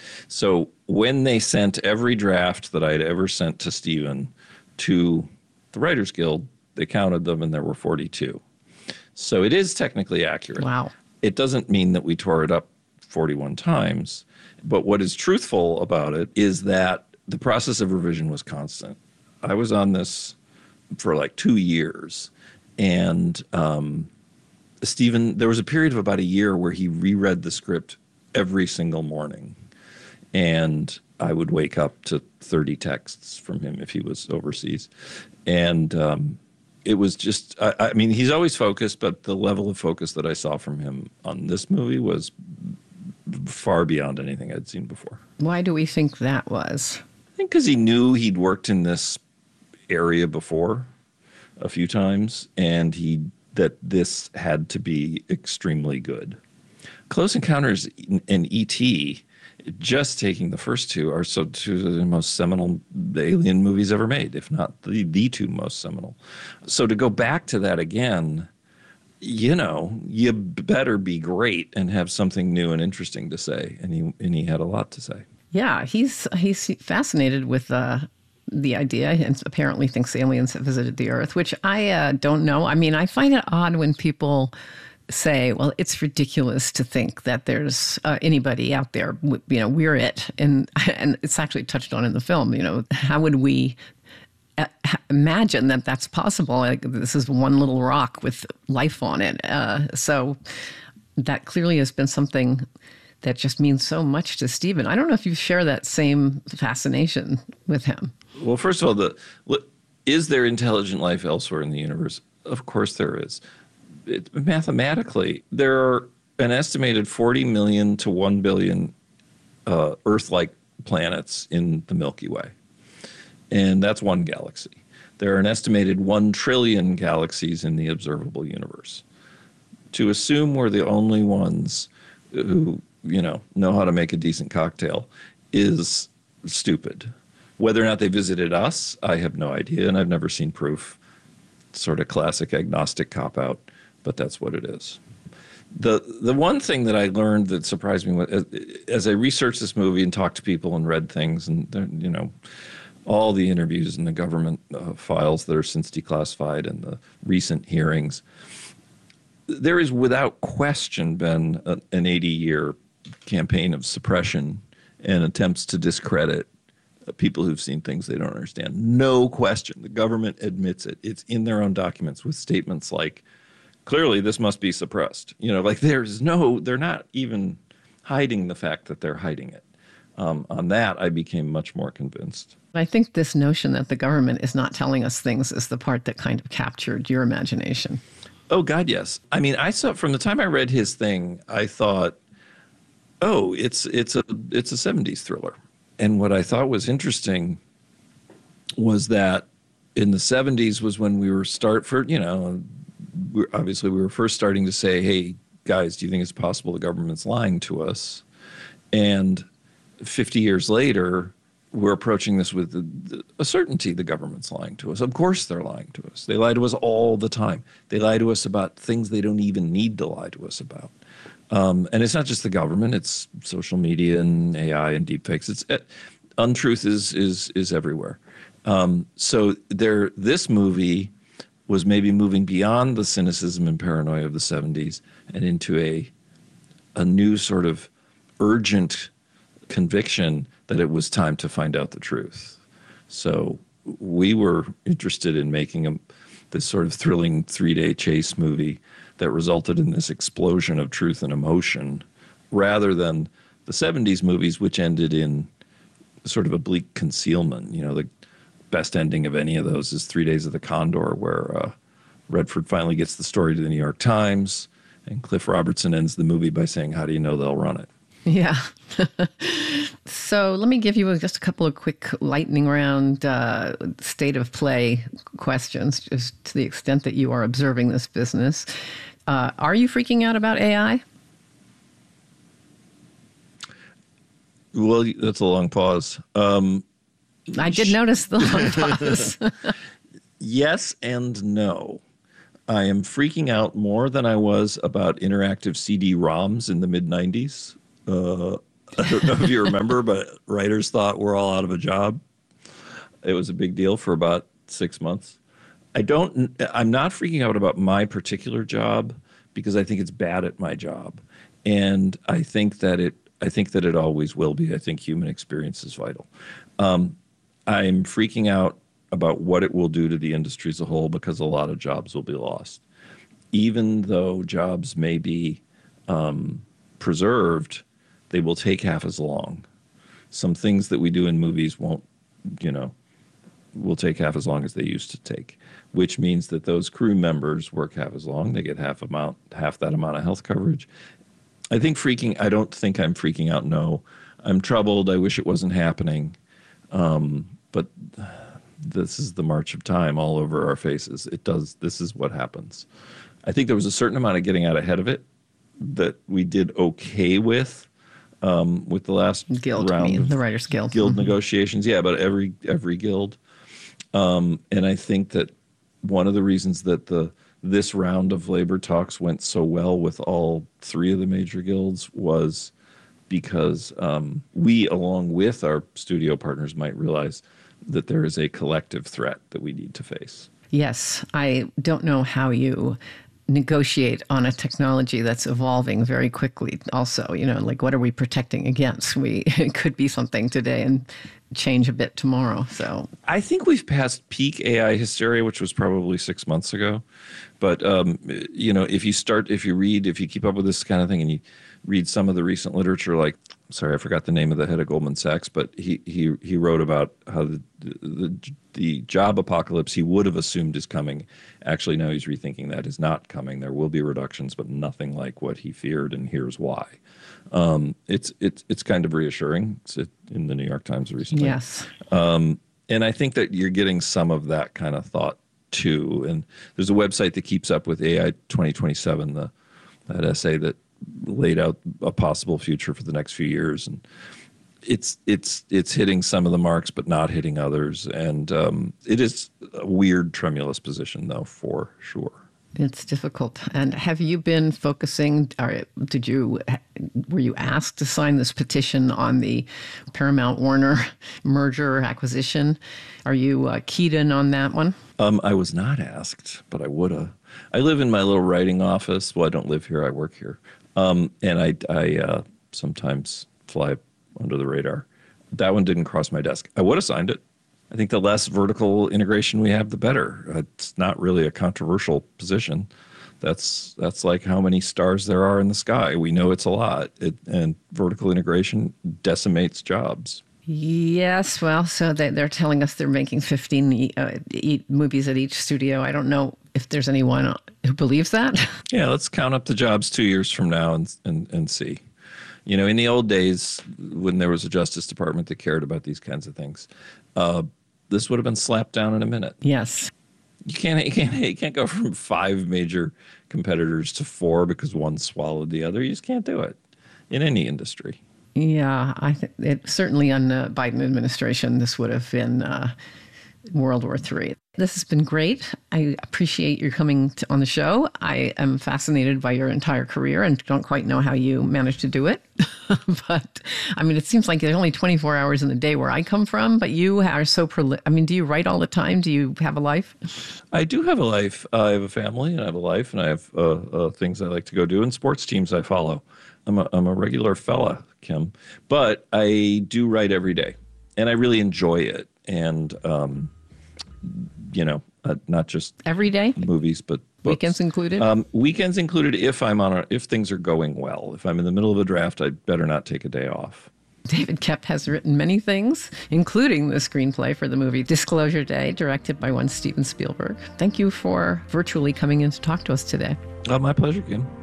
So when they sent every draft that I had ever sent to Stephen to the Writers Guild, they counted them and there were 42. So it is technically accurate. Wow. It doesn't mean that we tore it up 41 times. But what is truthful about it is that the process of revision was constant. I was on this for like 2 years. And Stephen, there was a period of about a year where he reread the script every single morning. And I would wake up to 30 texts from him if he was overseas. And it was just, I mean, he's always focused, but the level of focus that I saw from him on this movie was far beyond anything I'd seen before. Why do we think that was? I think because he knew he'd worked in this area before a few times, and that this had to be extremely good. Close Encounters and E.T., just taking the first two, are two of the most seminal alien movies ever made, if not the two most seminal. So to go back to that again, you know, you better be great and have something new and interesting to say. And he had a lot to say. Yeah, he's fascinated with the idea and apparently thinks aliens have visited the Earth, which I don't know. I mean, I find it odd when people say, well, it's ridiculous to think that there's anybody out there, you know, we're it. And it's actually touched on in the film, you know, how would we imagine that that's possible? Like, this is one little rock with life on it. So that clearly has been something that just means so much to Stephen. I don't know if you share that same fascination with him. Well, first of all, is there intelligent life elsewhere in the universe? Of course there is. Mathematically, there are an estimated 40 million to 1 billion Earth-like planets in the Milky Way. And that's one galaxy. There are an estimated 1 trillion galaxies in the observable universe. To assume we're the only ones who, you know how to make a decent cocktail is stupid. Whether or not they visited us, I have no idea, and I've never seen proof. Sort of classic agnostic cop-out, but that's what it is. The one thing that I learned that surprised me as I researched this movie and talked to people and read things and, you know, all the interviews and the government files that are since declassified and the recent hearings, there is without question been an 80-year campaign of suppression and attempts to discredit people who've seen things they don't understand. No question. The government admits it. It's in their own documents with statements like, clearly this must be suppressed. You know, like they're not even hiding the fact that they're hiding it. On that, I became much more convinced. I think this notion that the government is not telling us things is the part that kind of captured your imagination. Oh, God, yes. I mean, I saw from the time I read his thing, I thought, oh, it's a 70s thriller. And what I thought was interesting was that in the 70s was when we were we were first starting to say, hey, guys, do you think it's possible the government's lying to us? And 50 years later, we're approaching this with a certainty the government's lying to us. Of course they're lying to us. They lie to us all the time. They lie to us about things they don't even need to lie to us about. And it's not just the government, it's social media and AI and deepfakes. Untruth is everywhere. So this movie was maybe moving beyond the cynicism and paranoia of the 70s and into a new sort of urgent conviction that it was time to find out the truth. So we were interested in making this sort of thrilling 3-day chase movie that resulted in this explosion of truth and emotion, rather than the 70s movies, which ended in sort of a bleak concealment. You know, the best ending of any of those is 3 Days of the Condor, where Redford finally gets the story to the New York Times, and Cliff Robertson ends the movie by saying, how do you know they'll run it? Yeah. So let me give you just a couple of quick lightning round state of play questions, just to the extent that you are observing this business. Are you freaking out about AI? Well, that's a long pause. I did notice the long pause. Yes and no. I am freaking out more than I was about interactive CD-ROMs in the mid-90s. I don't know if you remember, but writers thought we're all out of a job. It was a big deal for about 6 months. I'm not freaking out about my particular job because I think it's bad at my job. And I think that it always will be. I think human experience is vital. I'm freaking out about what it will do to the industry as a whole because a lot of jobs will be lost. Even though jobs may be preserved, they will take half as long. Some things that we do in movies will take half as long as they used to take, which means that those crew members work half as long. They get half that amount of health coverage. I don't think I'm freaking out. No, I'm troubled. I wish it wasn't happening. But this is the march of time all over our faces. This is what happens. I think there was a certain amount of getting out ahead of it that we did okay with the last round of the Writers Guild negotiations. Yeah, but every guild. And I think that one of the reasons that this round of labor talks went so well with all three of the major guilds was because we, along with our studio partners, might realize that there is a collective threat that we need to face. Yes, I don't know how you negotiate on a technology that's evolving very quickly. Also, like what are we protecting against? It could be something today and change a bit tomorrow. So I think we've passed peak AI hysteria, which was probably 6 months ago. But if you keep up with this kind of thing and you read some of the recent literature, like, sorry, I forgot the name of the head of Goldman Sachs, but he wrote about how the job apocalypse he would have assumed is coming. Actually, now he's rethinking that is not coming. There will be reductions, but nothing like what he feared, and here's why. It's kind of reassuring. It's in the New York Times recently. Yes. And I think that you're getting some of that kind of thought too. And there's a website that keeps up with AI 2027, that essay that laid out a possible future for the next few years, and it's hitting some of the marks but not hitting others, and it is a weird, tremulous position though, for sure. It's difficult. And have you been focusing, were you asked to sign this petition on the Paramount Warner merger or acquisition? Are you keyed in on that one? I was not asked, but I would have. I live in my little writing office. Well, I don't live here. I work here. And I sometimes fly under the radar. That one didn't cross my desk. I would have signed it. I think the less vertical integration we have, the better. It's not really a controversial position. That's like how many stars there are in the sky. We know it's a lot. And vertical integration decimates jobs. Yes, well, so they're telling us they're making 15 movies at each studio. I don't know if there's anyone who believes that. Yeah, let's count up the jobs 2 years from now and see. In the old days, when there was a Justice Department that cared about these kinds of things, this would have been slapped down in a minute. Yes. You can't go from 5 major competitors to 4 because one swallowed the other. You just can't do it in any industry. Yeah, I think it certainly on the Biden administration, this would have been World War III. This has been great. I appreciate your coming on the show. I am fascinated by your entire career and don't quite know how you managed to do it. But, it seems like there's only 24 hours in the day where I come from, but you are so do you write all the time? Do you have a life? I do have a life. I have a family and I have a life and I have things I like to go do and sports teams I follow. I'm a regular fella, Kim. But I do write every day and I really enjoy it. And, not just every day movies, but books. Weekends included. Weekends included. If things are going well, if I'm in the middle of a draft, I better not take a day off. David Koepp has written many things, including the screenplay for the movie Disclosure Day, directed by one Steven Spielberg. Thank you for virtually coming in to talk to us today. My pleasure, Kim.